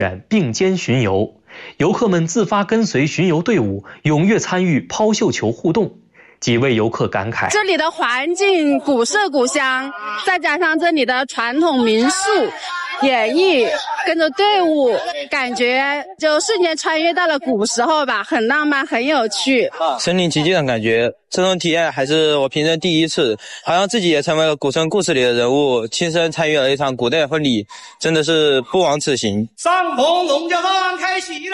并肩巡游，游客们自发跟随巡游队伍，踊跃参与抛绣球互动。几位游客感慨： 这里的环境古色古香，再加上这里的传统民俗演绎，跟着队伍，感觉就瞬间穿越到了古时候吧，很浪漫，很有趣。 身临其境的感觉，这种体验还是我平生第一次，好像自己也成为了古村故事里的人物，亲身参与了一场古代婚礼，真的是不枉此行。 上红农家饭开席喽！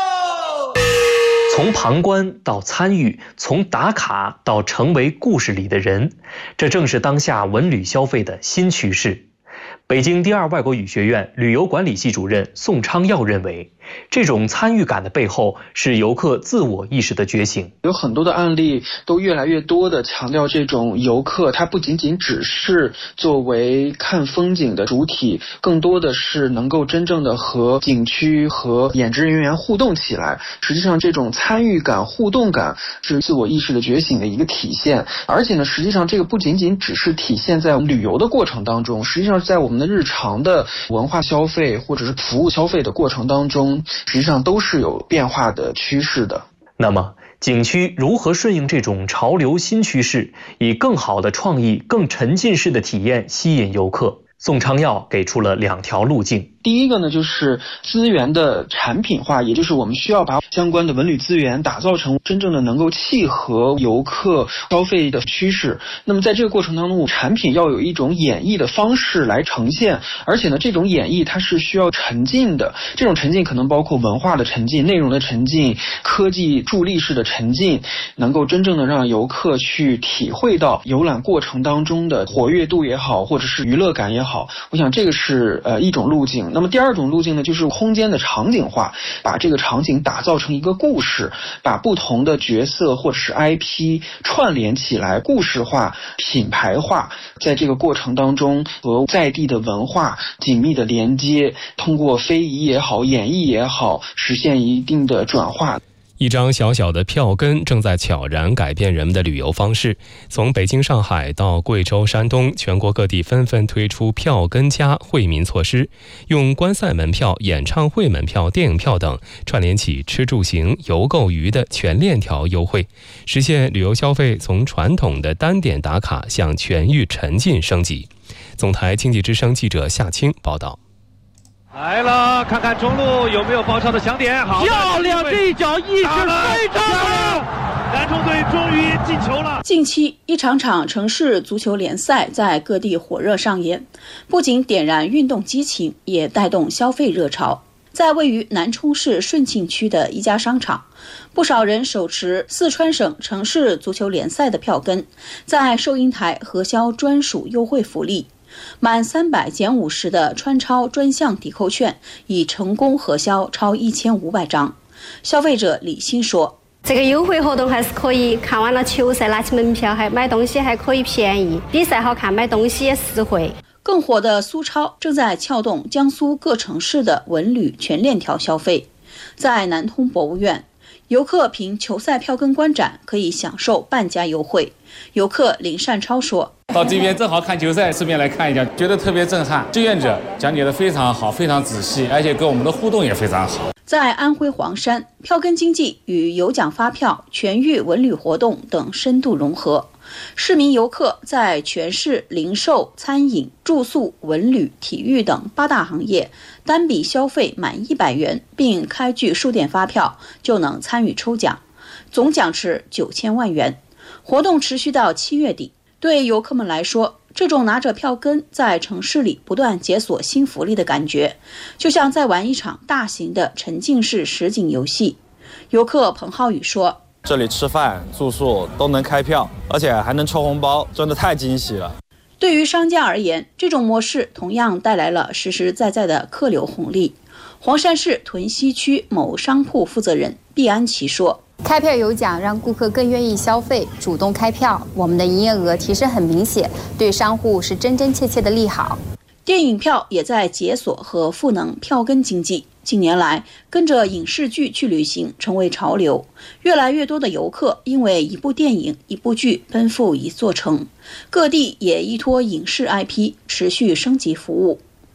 从旁观到参与，从打卡到成为故事里的人，这正是当下文旅消费的新趋势。北京第二外国语学院旅游管理系主任宋昌耀认为，这种参与感的背后是游客自我意识的觉醒。 有很多的案例都越来越多的强调，这种游客他不仅仅只是作为看风景的主体，更多的是能够真正的和景区和演职人员互动起来。实际上这种参与感、互动感是自我意识的觉醒的一个体现。而且呢，实际上这个不仅仅只是体现在旅游的过程当中，实际上在我们的日常的文化消费或者是服务消费的过程当中，实际上都是有变化的趋势的。 那么景区如何顺应这种潮流新趋势，以更好的创意、更沉浸式的体验吸引游客？宋昌耀给出了2条路径。 第一个呢，就是资源的产品化，也就是我们需要把相关的文旅资源打造成真正的能够契合游客消费的趋势。那么在这个过程当中，产品要有一种演绎的方式来呈现，而且呢，这种演绎它是需要沉浸的。这种沉浸可能包括文化的沉浸、内容的沉浸、科技助力式的沉浸，能够真正的让游客去体会到游览过程当中的活跃度也好，或者是娱乐感也好。我想这个是一种路径。那么第二种路径呢，就是空间的场景化，把这个场景打造成一个故事，把不同的角色或者是 IP 串联起来，故事化、品牌化，在这个过程当中和在地的文化紧密的连接，通过非遗也好、演绎也好，实现一定的转化。 一张小小的票根正在悄然改变人们的旅游方式。从北京、上海到贵州、山东，全国各地纷纷推出票根加惠民措施，用观赛门票、演唱会门票、电影票等串联起吃住行、游购娱的全链条优惠，实现旅游消费从传统的单点打卡向全域沉浸升级。总台经济之声记者夏青报道。 来了，看看中路有没有爆超的强点。好， 漂亮，这一脚意识非常好， 南充队终于进球了。 近期一场场城市足球联赛在各地火热上演，不仅点燃运动激情，也带动消费热潮。在位于南充市顺庆区的一家商场，不少人手持四川省城市足球联赛的票根，在收银台核销专属优惠福利。满300减50的川超专项抵扣券已成功核销超1500张。消费者李欣说：“ 这个优惠活动还是可以，看完了球赛拿起门票还买东西还可以便宜，比赛好看，买东西也实惠。” 更火的苏超正在撬动江苏各城市的文旅全链条消费。在南通博物院，游客凭球赛票根观展可以享受半价优惠。游客林善超说：“ 到这边正好看球赛，顺便来看一下，觉得特别震撼。志愿者讲解得非常好，非常仔细，而且跟我们的互动也非常好。” 在安徽黄山，票根经济与有奖发票、全域文旅活动等深度融合。市民游客在全市零售、餐饮、住宿、文旅、体育等8大行业单笔消费满100元，并开具数点发票，就能参与抽奖，总奖池9000万元。活动持续到7月底。对游客们来说，这种拿着票根在城市里不断解锁新福利的感觉，就像在玩一场大型的沉浸式实景游戏。游客彭浩宇说：“ 这里吃饭、住宿都能开票，而且还能抽红包，真的太惊喜了。” 对于商家而言，这种模式同样带来了实实在在的客流红利。黄山市屯溪区某商铺负责人毕安琪说：“ 开票有奖让顾客更愿意消费，主动开票，我们的营业额提升很明显，对商户是真真切切的利好。” 电影票也在解锁和赋能票根经济。近年来，跟着影视剧去旅行成为潮流，越来越多的游客因为一部电影、一部剧奔赴一座城，各地也依托影视 IP 持续升级服务。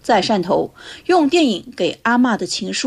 在汕头，用电影《给阿嬷的情书》